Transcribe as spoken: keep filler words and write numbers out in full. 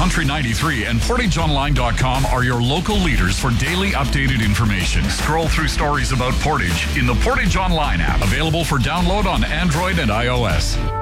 Country ninety-three and portage online dot com are your local leaders for daily updated information. Scroll through stories about Portage in the Portage Online app, available for download on Android and iOS.